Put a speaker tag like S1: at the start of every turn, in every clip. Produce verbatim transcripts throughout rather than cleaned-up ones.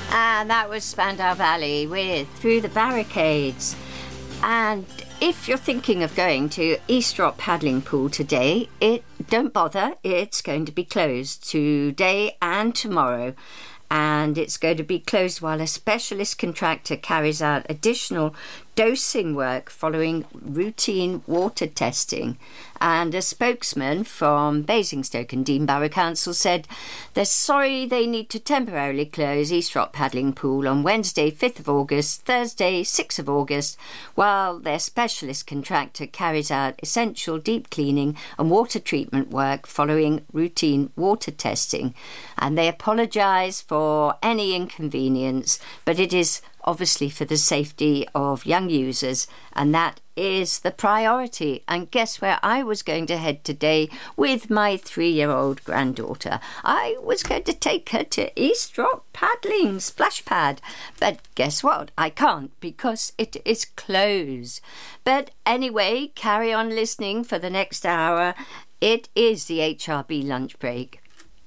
S1: And that was Spandau Ballet with Through the Barricades. And if you're thinking of going to Eastrop Paddling Pool today, it don't bother. It's going to be closed today and tomorrow. And it's going to be closed while a specialist contractor carries out additional dosing work following routine water testing. And a spokesman from Basingstoke and Dean Borough Council said they're sorry they need to temporarily close Eastrop Paddling Pool on Wednesday, fifth of August, Thursday, sixth of August, while their specialist contractor carries out essential deep cleaning and water treatment work following routine water testing. And they apologise for any inconvenience, but it is obviously for the safety of young users, and that is the priority. And guess where I was going to head today with my three-year-old granddaughter? I was going to take her to Eastrop Paddling Splash Pad, but guess what? I can't because it is closed. But anyway, carry on listening for the next hour. It is the H R B lunch break.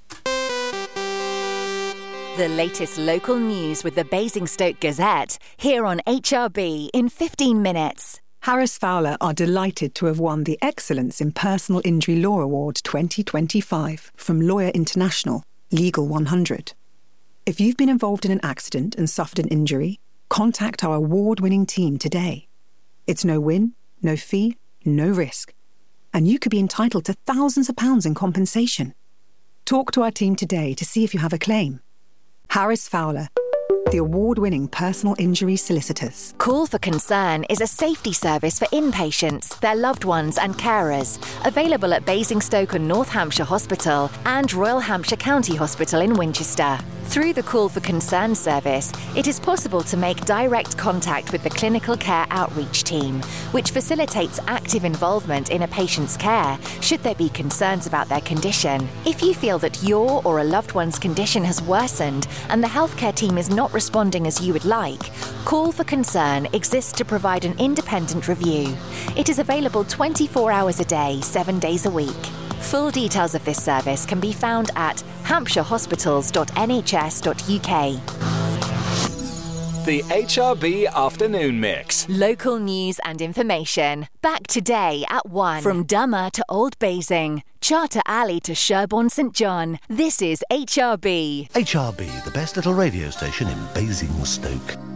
S2: The latest local news with the Basingstoke Gazette, here on H R B in fifteen minutes.
S3: Harris Fowler are delighted to have won the Excellence in Personal Injury Law Award twenty twenty-five from Lawyer International, Legal one hundred. If you've been involved in an accident and suffered an injury, contact our award-winning team today. It's no win, no fee, no risk. And you could be entitled to thousands of pounds in compensation. Talk to our team today to see if you have a claim. Harris Fowler, the award-winning personal injury solicitors.
S2: Call for Concern is a safety service for inpatients, their loved ones and carers, available at Basingstoke and North Hampshire Hospital and Royal Hampshire County Hospital in Winchester. Through the Call for Concern service, it is possible to make direct contact with the Clinical Care Outreach Team, which facilitates active involvement in a patient's care should there be concerns about their condition. If you feel that your or a loved one's condition has worsened and the healthcare team is not responding as you would like, Call for Concern exists to provide an independent review. It is available twenty-four hours a day, seven days a week. Full details of this service can be found at hampshire hospitals dot n h s dot u k.
S4: The H R B Afternoon Mix.
S2: Local news and information. Back today at one. From Dummer to Old Basing, Charter Alley to Sherborne St John. This is H R B.
S5: H R B, the best little radio station in Basingstoke.